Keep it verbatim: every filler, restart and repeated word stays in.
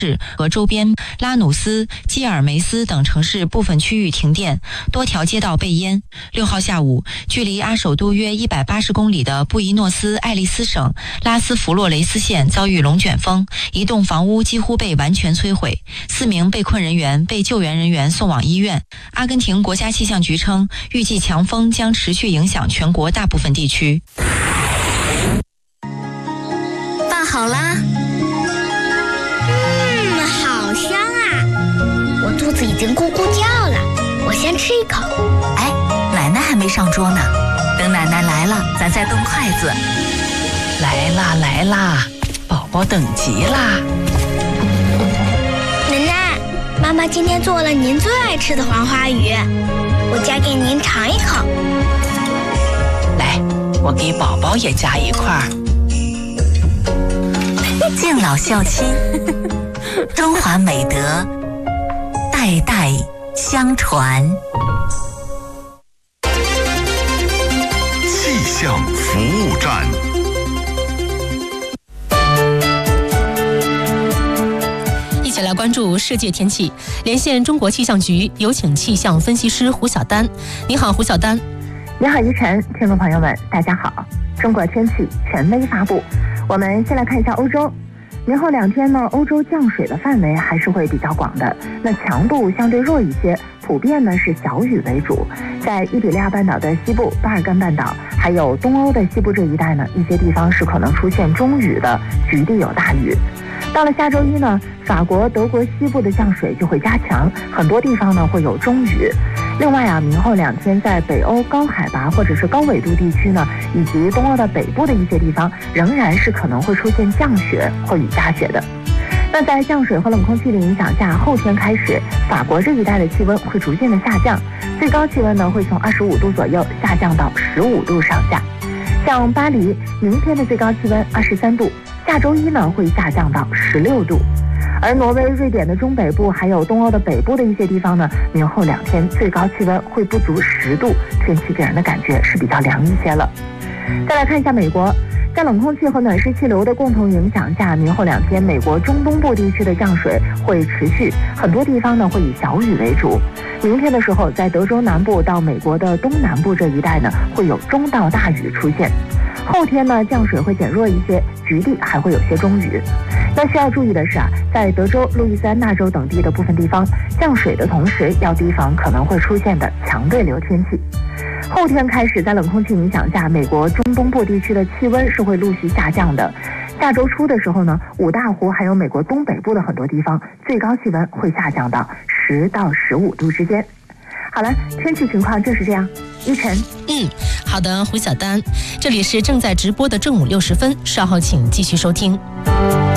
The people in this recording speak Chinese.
市和周边拉努斯、基尔梅斯等城市部分区域停电，多条街道被淹。六号下午，距离阿首都约一百八十公里的布宜诺斯艾利斯省拉斯弗洛雷斯县遭遇龙卷风，一栋房屋几乎被完全摧毁，四名被困人员被救援人员送往医院。阿根廷国家气象局称，预计强风将持续影响全国大部分地区。 饭好啦。 嗯，好香啊！我肚子已经咕咕叫了，我先吃一口。 哎，奶奶还没上桌呢，等奶奶来了，咱再动筷子。 来啦来啦，宝宝等急啦！ 奶奶，妈妈今天做了您最爱吃的黄花鱼，我夹给您尝一口。 来，我给宝宝也夹一块儿。 敬老孝亲，中华美德代代相传。 气象服务站。 一起来关注世界天气，连线中国气象局，有请气象分析师胡晓丹。你好，胡晓丹。 你好，依晨，听众朋友们，大家好。中国天气权威发布，我们先来看一下欧洲。明后两天呢，欧洲降水的范围还是会比较广的，那强度相对弱一些，普遍呢是小雨为主。在伊比利亚半岛的西部、巴尔干半岛，还有东欧的西部这一带呢，一些地方是可能出现中雨的，局地有大雨。到了下周一呢，法国、德国西部的降水就会加强，很多地方呢会有中雨。另外啊，明后两天在北欧高海拔或者是高纬度地区呢，以及东欧的北部的一些地方，仍然是可能会出现降雪或雨夹雪的。那在降水和冷空气的影响下，后天开始，法国这一带的气温会逐渐的下降，最高气温呢会从二十五度左右下降到十五度上下。像巴黎，明天的最高气温二十三度，下周一呢会下降到十六度。而挪威、瑞典的中北部还有东欧的北部的一些地方呢，明后两天最高气温会不足十度，天气给人的感觉是比较凉一些了。再来看一下美国，在冷空气和暖湿气流的共同影响下，明后两天美国中东部地区的降水会持续，很多地方呢会以小雨为主。明天的时候，在德州南部到美国的东南部这一带呢，会有中到大雨出现。后天呢，降水会减弱一些，局地还会有些中雨。那需要注意的是啊，在德州、路易斯安那州等地的部分地方，降水的同时要提防可能会出现的强对流天气。后天开始，在冷空气影响下，美国中东部地区的气温是会陆续下降的。下周初的时候呢，五大湖还有美国东北部的很多地方，最高气温会下降到十到十五度之间。好了，天气情况就是这样。依晨， 嗯，好的，胡晓丹，这里是正在直播的正午六十分，稍后请继续收听。